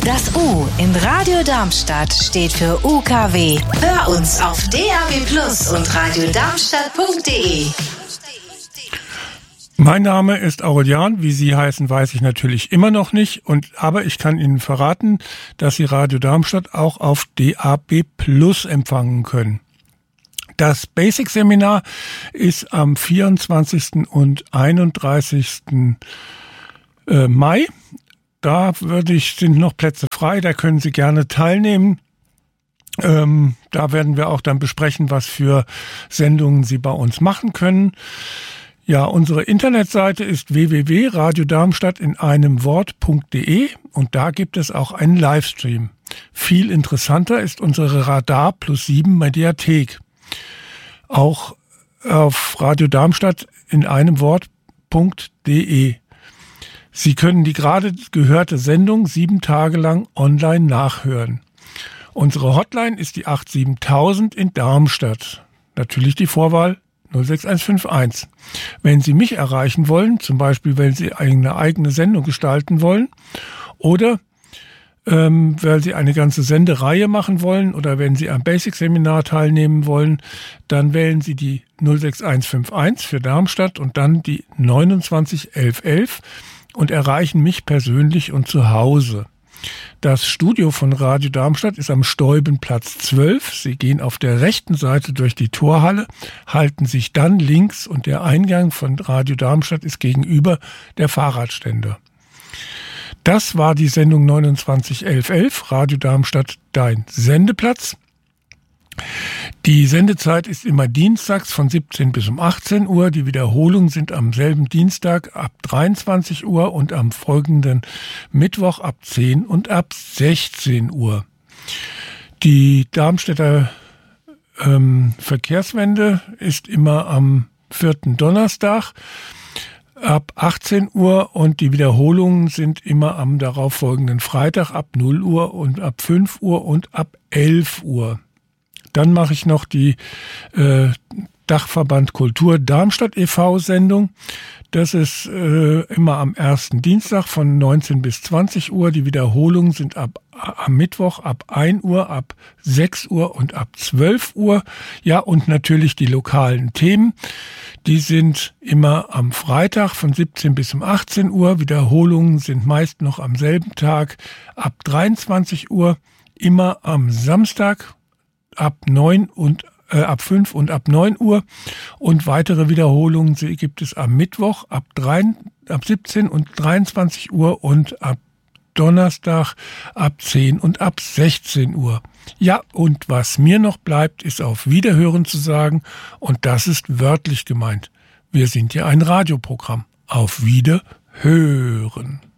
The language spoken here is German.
Das U in Radio Darmstadt steht für UKW. Hör uns auf DAB+ und radiodarmstadt.de. Mein Name ist Aurelian. Wie Sie heißen, weiß ich natürlich immer noch nicht. Aber ich kann Ihnen verraten, dass Sie Radio Darmstadt auch auf DAB+ empfangen können. Das Basic-Seminar ist am 24. und 31. Mai. Da sind noch Plätze frei, da können Sie gerne teilnehmen. Da werden wir auch dann besprechen, was für Sendungen Sie bei uns machen können. Ja, unsere Internetseite ist www.radiodarmstadt in einem Wort.de und da gibt es auch einen Livestream. Viel interessanter ist unsere Radar +7 Mediathek. Auch auf Radio Darmstadt in einem Wort.de. Sie können die gerade gehörte Sendung 7 Tage lang online nachhören. Unsere Hotline ist die 87000 in Darmstadt. Natürlich die Vorwahl 06151. Wenn Sie mich erreichen wollen, zum Beispiel, wenn Sie eine eigene Sendung gestalten wollen oder weil Sie eine ganze Sendereihe machen wollen oder wenn Sie am Basic-Seminar teilnehmen wollen, dann wählen Sie die 06151 für Darmstadt und dann die 291111 und erreichen mich persönlich und zu Hause. Das Studio von Radio Darmstadt ist am Steubenplatz 12. Sie gehen auf der rechten Seite durch die Torhalle, halten sich dann links und der Eingang von Radio Darmstadt ist gegenüber der Fahrradständer. Das war die Sendung 291111, Radio Darmstadt, dein Sendeplatz. Die Sendezeit ist immer dienstags von 17 bis um 18 Uhr. Die Wiederholungen sind am selben Dienstag ab 23 Uhr und am folgenden Mittwoch ab 10 und ab 16 Uhr. Die Darmstädter Verkehrswende ist immer am 4. Donnerstag ab 18 Uhr und die Wiederholungen sind immer am darauffolgenden Freitag ab 0 Uhr und ab 5 Uhr und ab 11 Uhr. Dann mache ich noch die Dachverband Kultur Darmstadt e.V. Sendung. Das ist immer am ersten Dienstag von 19 bis 20 Uhr. Die Wiederholungen sind am Mittwoch ab 1 Uhr, ab 6 Uhr und ab 12 Uhr. Ja, und natürlich die lokalen Themen. Die sind immer am Freitag von 17 bis um 18 Uhr. Wiederholungen sind meist noch am selben Tag ab 23 Uhr. Immer am Samstag ab 5 und ab 9 Uhr und weitere Wiederholungen gibt es am Mittwoch ab 17 und 23 Uhr und ab Donnerstag ab 10 und ab 16 Uhr. Ja, und was mir noch bleibt, ist auf Wiederhören zu sagen und das ist wörtlich gemeint. Wir sind ja ein Radioprogramm. Auf Wiederhören.